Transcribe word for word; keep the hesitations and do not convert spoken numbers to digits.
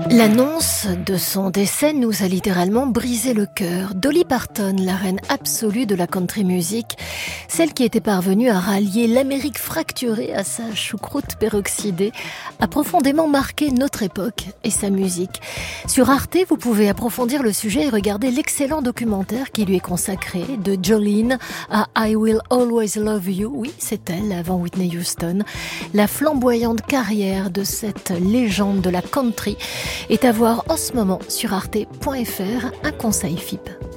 L'annonce de son décès nous a littéralement brisé le cœur. Dolly Parton, la reine absolue de la country music, celle qui était parvenue à rallier l'Amérique fracturée à sa choucroute peroxydée, a profondément marqué notre époque et sa musique. Sur Arte, vous pouvez approfondir le sujet et regarder l'excellent documentaire qui lui est consacré, de Jolene à I Will Always Love You. Oui, c'est elle, avant Whitney Houston. La flamboyante carrière de cette légende de la country est à voir en ce moment sur arte point f r, un conseil F I P.